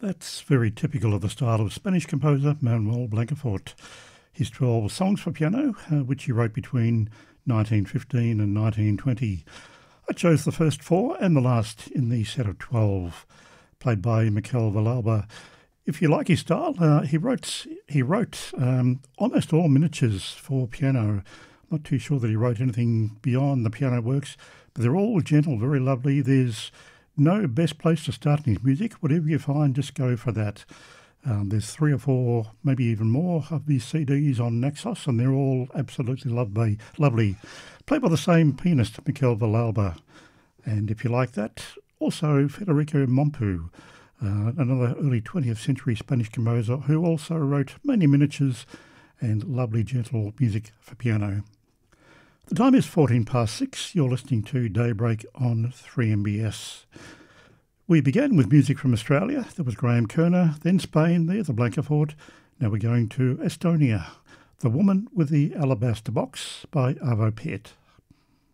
That's very typical of the style of Spanish composer Manuel Blancafort. His 12 songs for piano, which he wrote between 1915 and 1920. I chose the first four and the last in the set of 12, played by Miquel Villalba. If you like his style, he wrote almost all miniatures for piano. Not too sure that he wrote anything beyond the piano works, but they're all gentle, very lovely. There's no best place to start in his music. Whatever you find, just go for that. There's 3 or 4, maybe even more of these CDs on Naxos, and they're all absolutely lovely. Played by the same pianist, Miquel Villalba. And if you like that, also Federico Mompu, another early 20th century Spanish composer who also wrote many miniatures and lovely gentle music for piano. The time is 14 past 6. You're listening to Daybreak on 3MBS. We began with music from Australia. There was Graham Kerner, then Spain, there's the Blancafort. Now we're going to Estonia. The Woman with the Alabaster Box by Arvo Pärt.